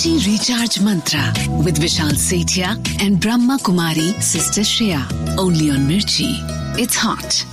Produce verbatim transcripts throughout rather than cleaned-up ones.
Mirchi Recharge Mantra with Vishal Sethia and Brahma Kumari Sister Shreya. Only on Mirchi. It's hot.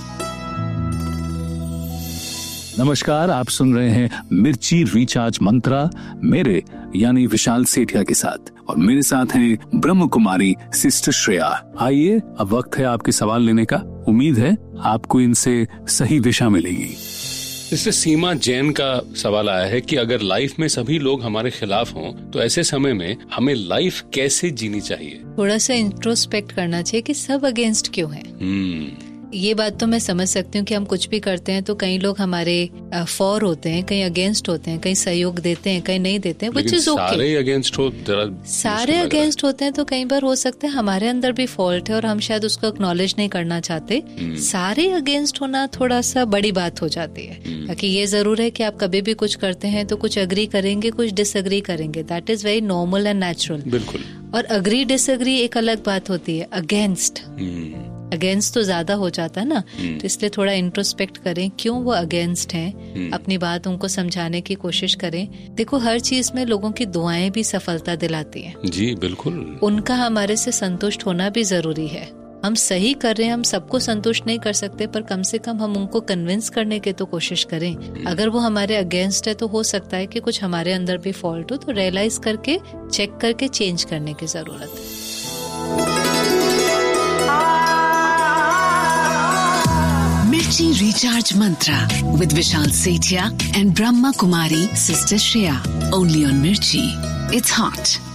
नमस्कार, आप सुन रहे हैं मिर्ची recharge मंत्रा मेरे यानी विशाल सेठिया के साथ, और मेरे साथ हैं ब्रह्म कुमारी सिस्टर श्रेया। आइए, अब वक्त है आपके सवाल लेने का। उम्मीद है आपको इनसे सही दिशा मिलेगी। इससे सीमा जैन का सवाल आया है कि अगर लाइफ में सभी लोग हमारे खिलाफ हों तो ऐसे समय में हमें लाइफ कैसे जीनी चाहिए? थोड़ा सा इंट्रोस्पेक्ट करना चाहिए कि सब अगेंस्ट क्यों है। हम्म ये बात तो मैं समझ सकती हूँ कि हम कुछ भी करते हैं तो कई लोग हमारे फॉर होते हैं, कहीं अगेंस्ट होते हैं, कहीं सहयोग देते हैं, कहीं नहीं देते हैं, which is okay। सारे अगेंस्ट हो सारे अगेंस्ट होते हैं तो कई बार हो सकता है हमारे अंदर भी फॉल्ट है और हम शायद उसको एक्नॉलेज नहीं करना चाहते। सारे अगेंस्ट होना थोड़ा सा बड़ी बात हो जाती है। बाकी ये जरूर है कि आप कभी भी कुछ करते हैं तो कुछ अग्री करेंगे, कुछ डिसअग्री करेंगे। That is very normal and natural. बिल्कुल। और अग्री डिसअग्री एक अलग बात होती है। अगेंस्ट अगेंस्ट तो ज्यादा हो जाता है ना, तो इसलिए थोड़ा इंट्रोस्पेक्ट करें क्यों वो अगेंस्ट हैं, अपनी बात उनको समझाने की कोशिश करें। देखो, हर चीज में लोगों की दुआएं भी सफलता दिलाती हैं। जी बिल्कुल। उनका हमारे से संतुष्ट होना भी जरूरी है। हम सही कर रहे हैं, हम सबको संतुष्ट नहीं कर सकते, पर कम से कम हम उनको कन्विंस करने की तो कोशिश करें। अगर वो हमारे अगेंस्ट है तो हो सकता है कि कुछ हमारे अंदर भी फॉल्ट हो, तो रियलाइज करके चेक करके चेंज करने की जरूरत है। Mirchi Recharge Mantra with Vishal Sethia and Brahma Kumari Sister Shreya. Only on Mirchi. It's hot.